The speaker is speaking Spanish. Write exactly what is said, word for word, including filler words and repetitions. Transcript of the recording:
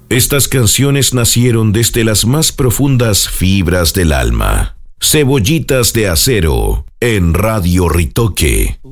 Estas canciones nacieron desde las más profundas fibras del alma. Cebollitas de Acero, en Radio Ritoque.